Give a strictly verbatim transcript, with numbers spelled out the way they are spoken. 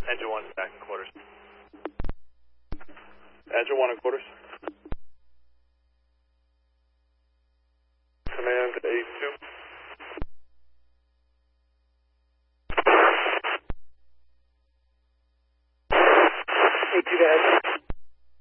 Engine one back in quarters. Engine one in quarters. Command A two. A two guys.